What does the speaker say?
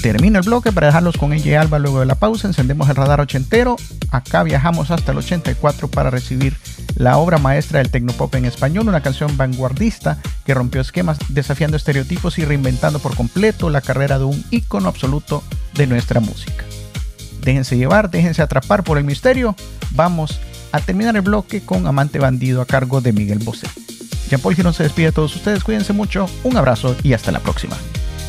Termino el bloque para dejarlos con ella y Alba. Luego de la pausa encendemos el radar ochentero. Acá viajamos hasta el 84 para recibir la obra maestra del tecnopop en español, una canción vanguardista que rompió esquemas, desafiando estereotipos y reinventando por completo la carrera de un ícono absoluto de nuestra música. Déjense llevar, déjense atrapar por el misterio. Vamos a terminar el bloque con Amante Bandido a cargo de Miguel Bosé. Jean Paul Girón se despide de todos ustedes, cuídense mucho, un abrazo y hasta la próxima.